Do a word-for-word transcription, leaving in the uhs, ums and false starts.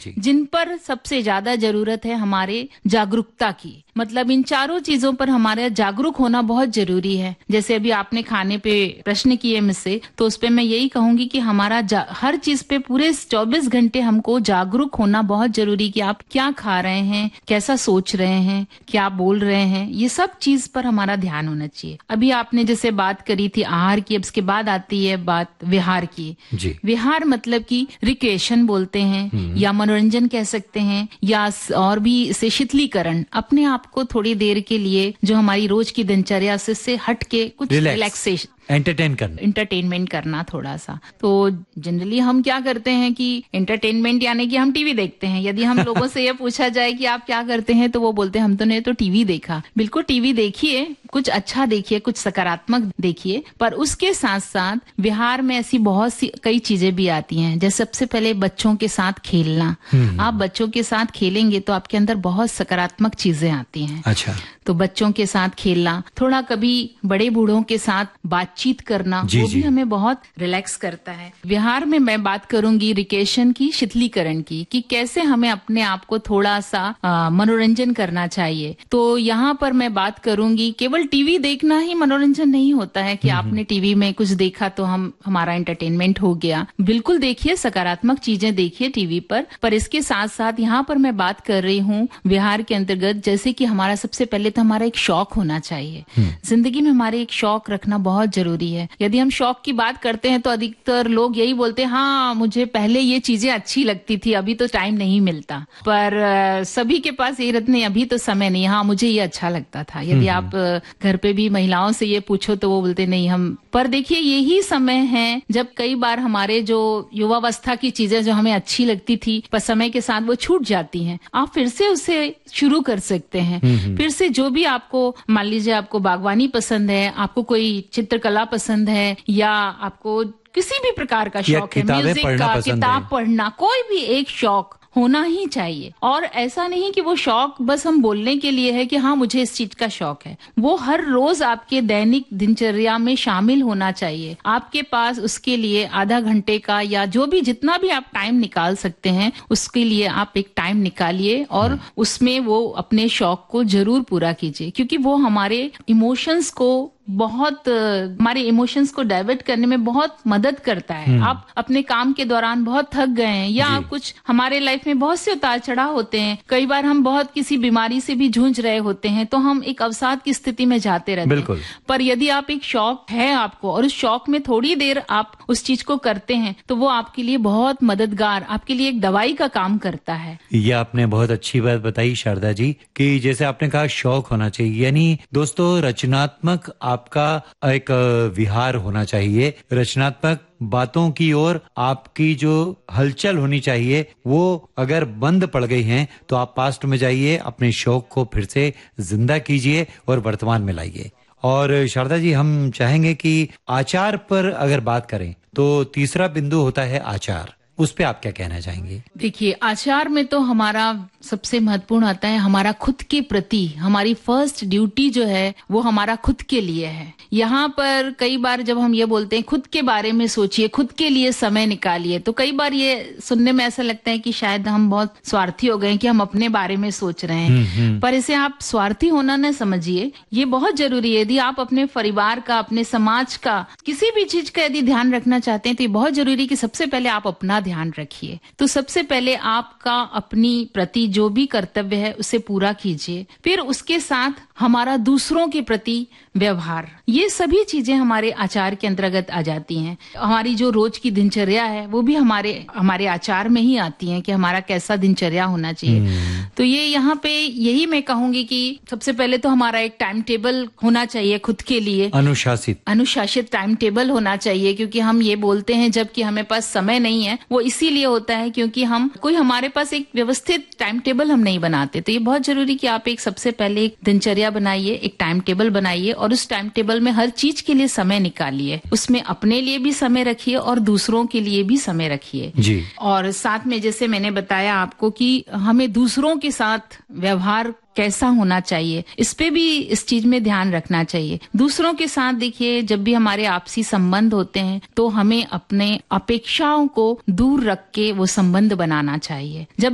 जी। जिन पर सबसे ज्यादा जरूरत है हमारे जागरूकता की। मतलब इन चारों चीजों पर हमारे जागरूक होना बहुत जरूरी है। जैसे अभी आपने खाने पे प्रश्न किए मुझसे, तो उस पे मैं यही कहूंगी कि हमारा हर चीज पे पूरे चौबीस घंटे हमको जागरूक होना बहुत जरूरी, कि आप क्या खा रहे हैं, कैसा सोच रहे हैं, क्या बोल रहे हैं, ये सब चीज पर हमारा ध्यान होना चाहिए। अभी आपने जैसे बात करी थी आहार की, अब इसके बाद आती है बात विहार की। जी। विहार मतलब कि रिक्रिएशन बोलते हैं या मनोरंजन कह सकते हैं, या और भी इसे शिथिलीकरण, अपने आप को थोड़ी देर के लिए जो हमारी रोज की दिनचर्या से, से हट के कुछ रिलैक्सेशन, एंटरटेन करना, एंटरटेनमेंट करना थोड़ा सा। तो जनरली हम क्या करते हैं कि एंटरटेनमेंट यानी कि हम टीवी देखते हैं। यदि हम लोगों से ये पूछा जाए कि आप क्या करते हैं, तो वो बोलते हैं हम तो नहीं तो टीवी देखा। बिल्कुल टीवी देखिए, कुछ अच्छा देखिए, कुछ सकारात्मक देखिए, पर उसके साथ साथ विहार में ऐसी बहुत सी कई चीजें भी आती हैं। जैसे सबसे पहले बच्चों के साथ खेलना। आप बच्चों के साथ खेलेंगे तो आपके अंदर बहुत सकारात्मक चीजें आती हैं। अच्छा। तो बच्चों के साथ खेलना, थोड़ा कभी बड़े बूढ़ों के साथ बातचीत करना, जी, वो जी। भी हमें बहुत रिलैक्स करता है। विहार में मैं बात करूंगी रिक्रिएशन की, शिथिलीकरण की, कि कैसे हमें अपने आप को थोड़ा सा आ, मनोरंजन करना चाहिए। तो यहाँ पर मैं बात करूंगी, केवल टीवी देखना ही मनोरंजन नहीं होता है कि आपने टीवी में कुछ देखा तो हम हमारा एंटरटेनमेंट हो गया। बिल्कुल देखिए, सकारात्मक चीजें देखिए टीवी पर, पर इसके साथ साथ यहाँ पर मैं बात कर रही हूँ विहार के अंतर्गत, जैसे कि हमारा सबसे पहले तो हमारा एक शौक होना चाहिए। जिंदगी में हमारे एक शौक रखना बहुत जरूरी है। यदि हम शौक की बात करते हैं तो अधिकतर लोग यही बोलते हैं, हाँ मुझे पहले ये चीजें अच्छी लगती थी, अभी तो टाइम नहीं मिलता। पर आ, सभी के पास यही रहता, नहीं अभी तो समय नहीं, हाँ मुझे ये अच्छा लगता था। यदि आप आ, घर पे भी महिलाओं से ये पूछो तो वो बोलते नहीं हम, पर देखिए यही समय है जब कई बार हमारे जो युवावस्था की चीजें जो हमें अच्छी लगती थी, पर समय के साथ वो छूट जाती हैं। आप फिर से उसे शुरू कर सकते हैं। फिर से जो भी आपको, मान लीजिए आपको बागवानी पसंद है, आपको कोई चित्रकला पसंद है, या आपको किसी भी प्रकार का शौक है, म्यूजिक का, किताब पढ़ना, कोई भी एक शौक होना ही चाहिए। और ऐसा नहीं कि वो शौक बस हम बोलने के लिए है कि हाँ मुझे इस चीज का शौक है, वो हर रोज आपके दैनिक दिनचर्या में शामिल होना चाहिए। आपके पास उसके लिए आधा घंटे का या जो भी जितना भी आप टाइम निकाल सकते हैं, उसके लिए आप एक टाइम निकालिए और उसमें वो अपने शौक को जरूर पूरा कीजिए, क्योंकि वो हमारे इमोशंस को बहुत हमारे इमोशंस को डाइवर्ट करने में बहुत मदद करता है। आप अपने काम के दौरान बहुत थक गए हैं, या कुछ हमारे लाइफ में बहुत से उतार चढ़ाव होते हैं, कई बार हम बहुत किसी बीमारी से भी जूझ रहे होते हैं, तो हम एक अवसाद की स्थिति में जाते रहते हैं। पर यदि आप एक शौक है आपको और उस शौक में थोड़ी देर आप उस चीज को करते हैं, तो वो आपके लिए बहुत मददगार, आपके लिए एक दवाई का काम करता है। ये आपने बहुत अच्छी बात बताई शारदा जी, कि जैसे आपने कहा शौक होना चाहिए, यानी दोस्तों रचनात्मक आपका एक विहार होना चाहिए। रचनात्मक बातों की ओर आपकी जो हलचल होनी चाहिए, वो अगर बंद पड़ गई हैं तो आप पास्ट में जाइए, अपने शौक को फिर से जिंदा कीजिए और वर्तमान में लाइए। और शारदा जी, हम चाहेंगे कि आचार पर अगर बात करें तो तीसरा बिंदु होता है आचार, उस पे आप क्या कहना चाहेंगे? देखिए, आचार में तो हमारा सबसे महत्वपूर्ण आता है हमारा खुद के प्रति, हमारी फर्स्ट ड्यूटी जो है वो हमारा खुद के लिए है। यहाँ पर कई बार जब हम ये बोलते हैं खुद के बारे में सोचिए, खुद के लिए समय निकालिए, तो कई बार ये सुनने में ऐसा लगता है कि शायद हम बहुत स्वार्थी हो गए कि हम अपने बारे में सोच रहे हैं। पर इसे आप स्वार्थी होना न समझिए, ये बहुत जरूरी है। यदि आप अपने परिवार का, अपने समाज का, किसी भी चीज का यदि ध्यान रखना चाहते हैं, तो ये बहुत जरूरी है कि सबसे पहले आप अपना ध्यान रखिए। तो सबसे पहले आपका अपनी प्रति जो भी कर्तव्य है उसे पूरा कीजिए। फिर उसके साथ हमारा दूसरों के प्रति व्यवहार, ये सभी चीजें हमारे आचार के अंतर्गत आ जाती हैं। हमारी जो रोज की दिनचर्या है वो भी हमारे हमारे आचार में ही आती है कि हमारा कैसा दिनचर्या होना चाहिए। तो ये यहाँ पे यही मैं कहूंगी कि सबसे पहले तो हमारा एक टाइम टेबल होना चाहिए खुद के लिए, अनुशासित अनुशासित टाइम टेबल होना चाहिए। क्योंकि हम ये बोलते हैं जबकि हमें पास समय नहीं है, वो इसीलिए होता है क्योंकि हम कोई हमारे पास एक व्यवस्थित टाइम टेबल हम नहीं बनाते। तो ये बहुत जरूरी कि आप एक सबसे पहले एक दिनचर्या बनाइए, एक टाइम टेबल बनाइए और उस टाइम टेबल में हर चीज के लिए समय निकालिए। उसमें अपने लिए भी समय रखिए और दूसरों के लिए भी समय रखिए जी। और साथ में जैसे मैंने बताया आपको कि हमें दूसरों के साथ व्यवहार कैसा होना चाहिए, इस पे भी इस चीज में ध्यान रखना चाहिए। दूसरों के साथ देखिए, जब भी हमारे आपसी संबंध होते हैं तो हमें अपने अपेक्षाओं को दूर रख के वो संबंध बनाना चाहिए। जब